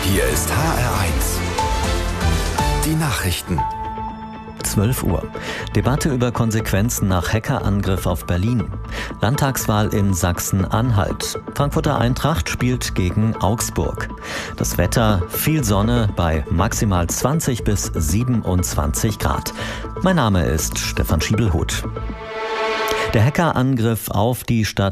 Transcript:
Hier ist HR1. Die Nachrichten. 12 Uhr. Debatte über Konsequenzen nach Hackerangriff auf Berlin. Landtagswahl in Sachsen-Anhalt. Frankfurter Eintracht spielt gegen Augsburg. Das Wetter, viel Sonne bei maximal 20 bis 27 Grad. Mein Name ist Stefan Schiebelhuth. Der Hackerangriff auf die Stadt